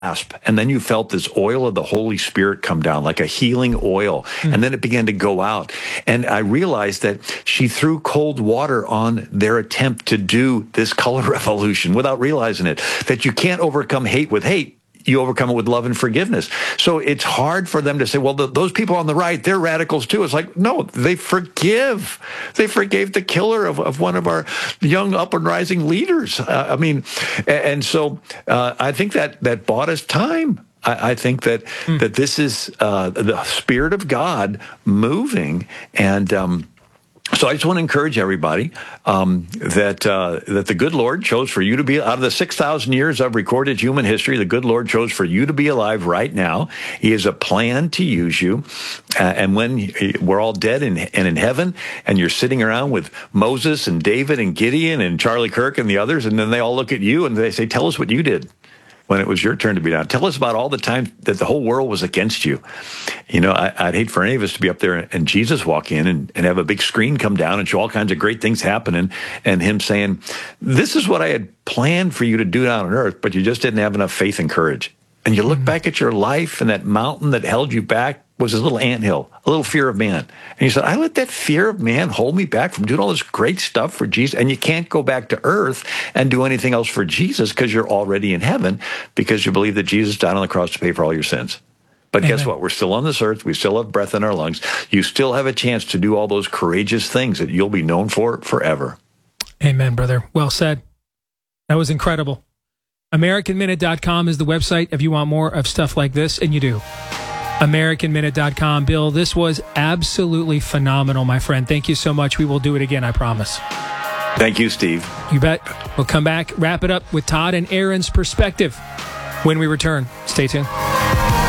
and then you felt this oil of the Holy Spirit come down like a healing oil. And then it began to go out. And I realized that she threw cold water on their attempt to do this color revolution without realizing it, that you can't overcome hate with hate. You overcome it with love and forgiveness. So it's hard for them to say, well, those people on the right, they're radicals too. It's like, no, they forgive. They forgave the killer of one of our young up and rising leaders. So I think that bought us time. I think that this is the Spirit of God moving, and so I just want to encourage everybody that the good Lord chose for you to be, out of the 6,000 years of recorded human history, the good Lord chose for you to be alive right now. He has a plan to use you. And when we're all dead and in heaven, and you're sitting around with Moses and David and Gideon and Charlie Kirk and the others, and then they all look at you and they say, tell us what you did when it was your turn to be down. Tell us about all the times that the whole world was against you. You know, I'd hate for any of us to be up there and Jesus walk in and have a big screen come down and show all kinds of great things happening, and him saying, this is what I had planned for you to do down on earth, but you just didn't have enough faith and courage. And you look back at your life, and that mountain that held you back was a little anthill, a little fear of man. And you said, I let that fear of man hold me back from doing all this great stuff for Jesus. And you can't go back to earth and do anything else for Jesus because you're already in heaven, because you believe that Jesus died on the cross to pay for all your sins. But Amen. Guess what? We're still on this earth. We still have breath in our lungs. You still have a chance to do all those courageous things that you'll be known for forever. Amen, brother. Well said. That was incredible. AmericanMinute.com is the website if you want more of stuff like this, and you do. AmericanMinute.com. Bill, this was absolutely phenomenal, my friend. Thank you so much. We will do it again, I promise. Thank you, Steve. You bet. We'll come back, wrap it up with Todd and Aaron's perspective when we return. Stay tuned.